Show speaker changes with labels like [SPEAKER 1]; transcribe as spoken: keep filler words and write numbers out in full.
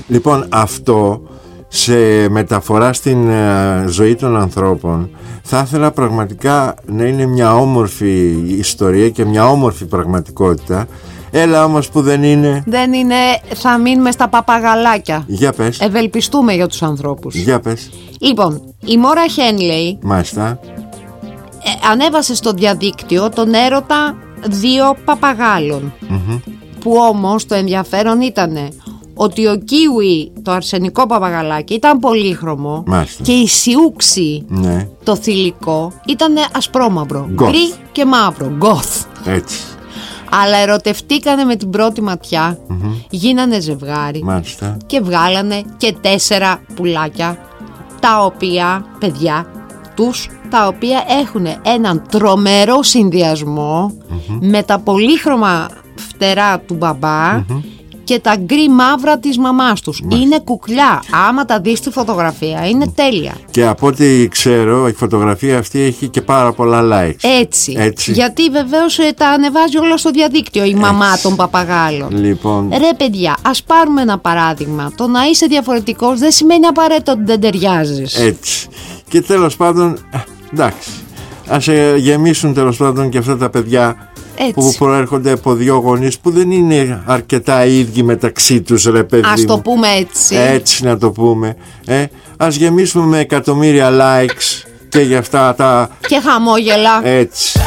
[SPEAKER 1] Λοιπόν, αυτό σε μεταφορά στην uh, ζωή των ανθρώπων θα ήθελα πραγματικά να είναι μια όμορφη ιστορία και μια όμορφη πραγματικότητα. Έλα όμως που δεν είναι.
[SPEAKER 2] Δεν είναι, θα μείνουμε στα παπαγαλάκια.
[SPEAKER 1] Για πες.
[SPEAKER 2] Ευελπιστούμε για τους ανθρώπους.
[SPEAKER 1] Για πες.
[SPEAKER 2] Λοιπόν, η Μόρα Χένλεϊ
[SPEAKER 1] Μάλιστα.
[SPEAKER 2] ε, ανέβασε στο διαδίκτυο τον έρωτα δύο παπαγάλων.
[SPEAKER 1] Mm-hmm.
[SPEAKER 2] Που όμως το ενδιαφέρον ήταν ότι ο Κίουι, το αρσενικό παπαγαλάκι, ήταν πολύχρωμο.
[SPEAKER 1] Μάλιστα.
[SPEAKER 2] Και η Σιούξη,
[SPEAKER 1] ναι.
[SPEAKER 2] το θηλυκό, ήταν ασπρόμαυρο.
[SPEAKER 1] Goth.
[SPEAKER 2] Γκρι και μαύρο. Γκοθ.
[SPEAKER 1] Έτσι.
[SPEAKER 2] Αλλά ερωτευτήκανε με την πρώτη ματιά,
[SPEAKER 1] mm-hmm.
[SPEAKER 2] γίνανε ζευγάρι.
[SPEAKER 1] Μάλιστα.
[SPEAKER 2] Και βγάλανε και τέσσερα πουλάκια, τα οποία, παιδιά, τους, τα οποία έχουν έναν τρομερό συνδυασμό
[SPEAKER 1] mm-hmm.
[SPEAKER 2] με τα πολύχρωμα φτερά του μπαμπά mm-hmm. και τα γκρι μαύρα της μαμάς τους. Μάλιστα. Είναι κουκλιά. Άμα τα δεις στη φωτογραφία είναι τέλεια.
[SPEAKER 1] Και από ό,τι ξέρω η φωτογραφία αυτή έχει και πάρα πολλά likes.
[SPEAKER 2] Έτσι,
[SPEAKER 1] Έτσι.
[SPEAKER 2] Γιατί βεβαίως τα ανεβάζει όλα στο διαδίκτυο η Έτσι. Μαμά των παπαγάλων.
[SPEAKER 1] Λοιπόν.
[SPEAKER 2] Ρε παιδιά, ας πάρουμε ένα παράδειγμα. Το να είσαι διαφορετικός δεν σημαίνει απαραίτητο ότι δεν ταιριάζεις.
[SPEAKER 1] Έτσι. Και τέλος πάντων, εντάξει, ας γεμίσουν τέλος πάντων και αυτά τα παιδιά
[SPEAKER 2] Έτσι.
[SPEAKER 1] Που προέρχονται από δύο γονείς που δεν είναι αρκετά ίδιοι μεταξύ τους, ρε παιδί.
[SPEAKER 2] Ας το πούμε έτσι.
[SPEAKER 1] Έτσι να το πούμε. Ε, ας γεμίσουμε με εκατομμύρια likes και για αυτά τα...
[SPEAKER 2] Και χαμόγελα.
[SPEAKER 1] Έτσι.